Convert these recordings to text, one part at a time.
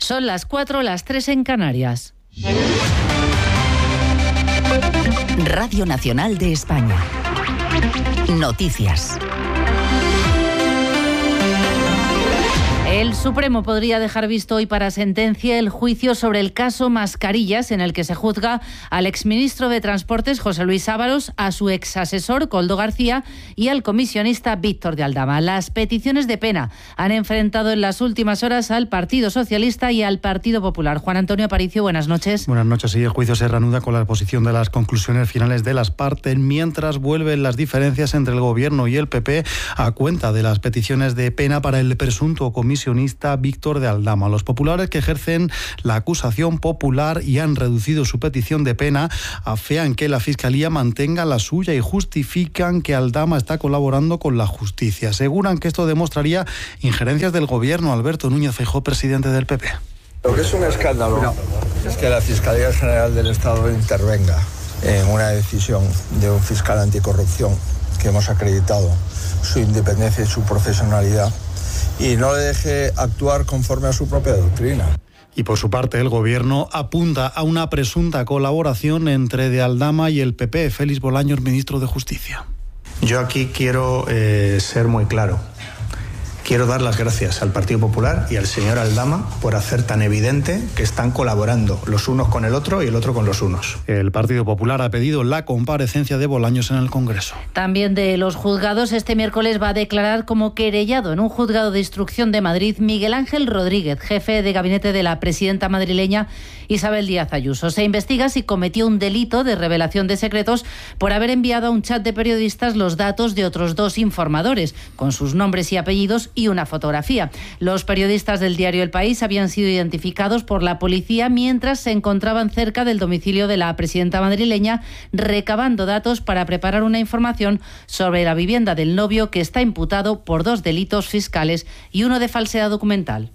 Son las 4, las 3 en Canarias. Radio Nacional de España. Noticias. El Supremo podría dejar visto hoy para sentencia el juicio sobre el caso Mascarillas, en el que se juzga al exministro de Transportes José Luis Ábalos, a su exasesor Koldo García y al comisionista Víctor de Aldama. Las peticiones de pena han enfrentado en las últimas horas al Partido Socialista y al Partido Popular. Juan Antonio Aparicio, buenas noches. Buenas noches. Sí, el juicio se reanuda con la exposición de las conclusiones finales de las partes, mientras vuelven las diferencias entre el Gobierno y el PP a cuenta de las peticiones de pena para el presunto comisionista Víctor de Aldama. Los populares, que ejercen la acusación popular y han reducido su petición de pena, afean que la Fiscalía mantenga la suya y justifican que Aldama está colaborando con la justicia. Aseguran que esto demostraría injerencias del Gobierno. Alberto Núñez Feijóo, presidente del PP. Lo que es un escándalo es que la Fiscalía General del Estado intervenga en una decisión de un fiscal anticorrupción que hemos acreditado su independencia y su profesionalidad, y no le deje actuar conforme a su propia doctrina. Y por su parte, el Gobierno apunta a una presunta colaboración entre de Aldama y el PP. Félix Bolaños, ministro de Justicia. Yo aquí quiero ser muy claro. Quiero dar las gracias al Partido Popular y al señor Aldama por hacer tan evidente que están colaborando los unos con el otro y el otro con los unos. El Partido Popular ha pedido la comparecencia de Bolaños en el Congreso. También de los juzgados, este miércoles va a declarar como querellado en un juzgado de instrucción de Madrid Miguel Ángel Rodríguez, jefe de gabinete de la presidenta madrileña Isabel Díaz Ayuso. Se investiga si cometió un delito de revelación de secretos por haber enviado a un chat de periodistas los datos de otros 2 informadores, con sus nombres y apellidos y una fotografía. Los periodistas del diario El País habían sido identificados por la policía mientras se encontraban cerca del domicilio de la presidenta madrileña, recabando datos para preparar una información sobre la vivienda del novio, que está imputado por 2 delitos fiscales y uno de falsedad documental.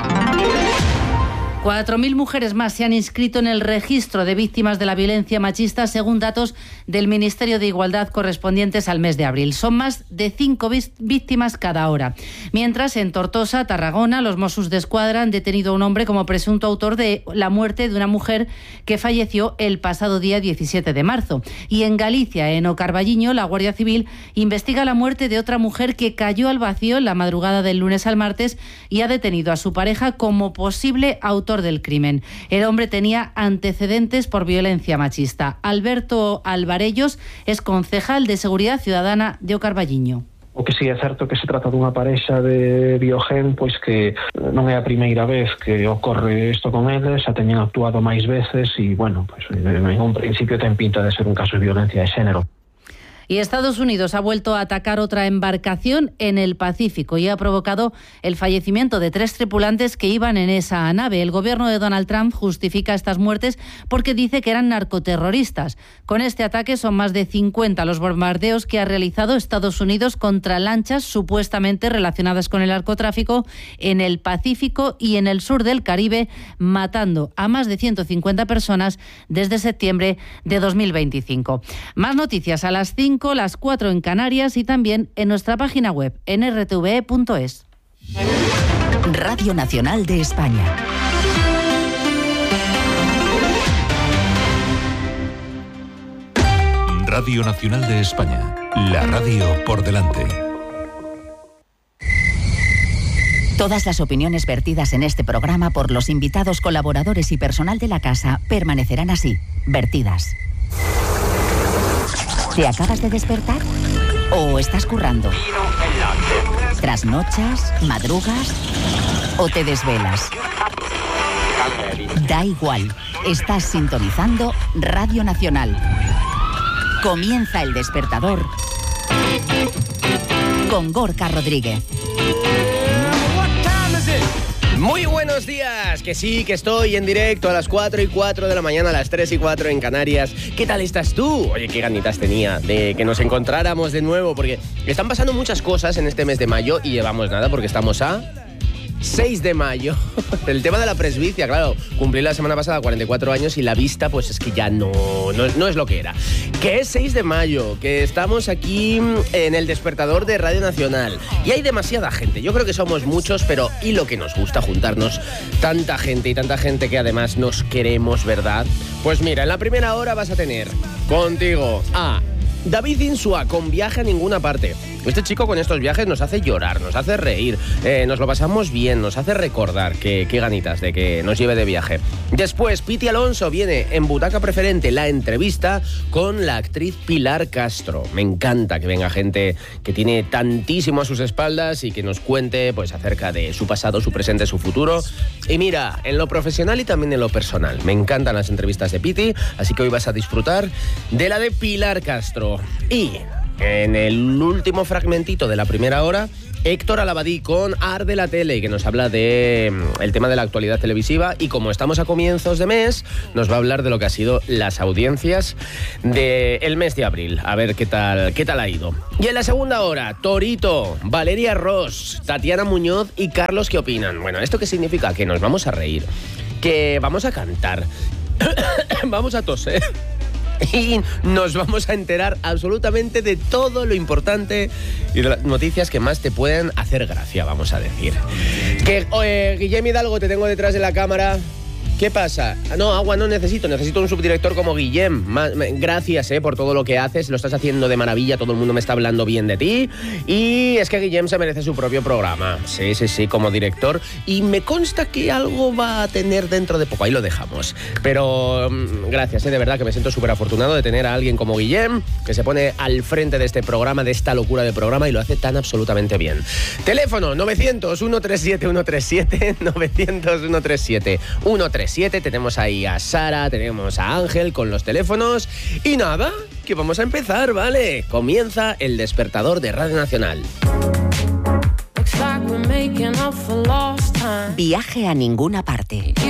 4.000 mujeres más se han inscrito en el registro de víctimas de la violencia machista, según datos del Ministerio de Igualdad correspondientes al mes de abril. Son más de 5 víctimas cada hora. Mientras, en Tortosa, Tarragona, los Mossos d'Esquadra han detenido a un hombre como presunto autor de la muerte de una mujer que falleció el pasado día 17 de marzo. Y en Galicia, en O Carballiño, la Guardia Civil investiga la muerte de otra mujer que cayó al vacío en la madrugada del lunes al martes y ha detenido a su pareja como posible autor del crimen. El hombre tenía antecedentes por violencia machista. Alberto Alvarellos es concejal de Seguridad Ciudadana de O Carballiño. O que si é certo que se trata dunha parexa de Biogen, pois que non é a primeira vez que ocorre isto con eles, xa teñen actuado máis veces e, bueno, pois en un principio ten pinta de ser un caso de violencia de xénero. Y Estados Unidos ha vuelto a atacar otra embarcación en el Pacífico y ha provocado el fallecimiento de 3 tripulantes que iban en esa nave. El gobierno de Donald Trump justifica estas muertes porque dice que eran narcoterroristas. Con este ataque son más de 50 los bombardeos que ha realizado Estados Unidos contra lanchas supuestamente relacionadas con el narcotráfico en el Pacífico y en el sur del Caribe, matando a más de 150 personas desde septiembre de 2025. Más noticias a las 5, las 4 en Canarias y también en nuestra página web en rtve.es. Radio Nacional de España. Radio Nacional de España. La radio por delante. Todas las opiniones vertidas en este programa por los invitados, colaboradores y personal de la casa permanecerán así, vertidas. ¿Te acabas de despertar? ¿O estás currando? ¿Trasnochas? ¿Madrugas? ¿O te desvelas? Da igual, estás sintonizando Radio Nacional. Comienza El Despertador con Gorka Rodríguez. Muy buenos días, que sí, que estoy en directo a las 4:04 de la mañana, a las 3:04 en Canarias. ¿Qué tal estás tú? Oye, qué ganitas tenía de que nos encontráramos de nuevo, porque están pasando muchas cosas en este mes de mayo y llevamos nada, porque estamos a 6 de mayo. El tema de la presbicia, claro, cumplí la semana pasada 44 años y la vista pues es que ya no es lo que era. Que es 6 de mayo, que estamos aquí en el despertador de Radio Nacional y hay demasiada gente. Yo creo que somos muchos, pero y lo que nos gusta juntarnos, tanta gente que además nos queremos, ¿verdad? Pues mira, en la primera hora vas a tener contigo a David Insua con Viaje a Ninguna Parte. Este chico con estos viajes nos hace llorar, nos hace reír, nos lo pasamos bien, nos hace recordar qué ganitas de que nos lleve de viaje. Después, Piti Alonso viene en Butaca Preferente, la entrevista con la actriz Pilar Castro. Me encanta que venga gente que tiene tantísimo a sus espaldas y que nos cuente pues acerca de su pasado, su presente, su futuro. Y mira, en lo profesional y también en lo personal. Me encantan las entrevistas de Piti, así que hoy vas a disfrutar de la de Pilar Castro. Y en el último fragmentito de la primera hora, Héctor Alabadí con Arde la Tele, que nos habla de el tema de la actualidad televisiva y como estamos a comienzos de mes, nos va a hablar de lo que ha sido las audiencias del mes de abril. A ver qué tal ha ido. Y en la segunda hora, Torito, Valeria Ross, Tatiana Muñoz y Carlos, ¿qué opinan? Bueno, ¿esto qué significa? Que nos vamos a reír, que vamos a cantar, vamos a toser y nos vamos a enterar absolutamente de todo lo importante y de las noticias que más te pueden hacer gracia, vamos a decir. Que, Guillem Hidalgo, te tengo detrás de la cámara. ¿Qué pasa? No, agua no necesito un subdirector como Guillem. Gracias por todo lo que haces, lo estás haciendo de maravilla, todo el mundo me está hablando bien de ti y es que Guillem se merece su propio programa. Sí, como director y me consta que algo va a tener dentro de poco, ahí lo dejamos. Pero gracias, de verdad que me siento súper afortunado de tener a alguien como Guillem que se pone al frente de este programa, de esta locura de programa y lo hace tan absolutamente bien. Teléfono 900-137-137, 900-137-137. Tenemos ahí a Sara, tenemos a Ángel con los teléfonos y nada, que vamos a empezar, ¿vale? Comienza el despertador de Radio Nacional. Viaje a Ninguna Parte.